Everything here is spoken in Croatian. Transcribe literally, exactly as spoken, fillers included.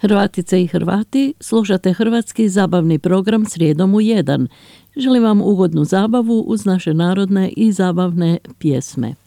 Hrvatice i Hrvati, slušate hrvatski zabavni program Srijedom u jedan. Želim vam ugodnu zabavu uz naše narodne i zabavne pjesme.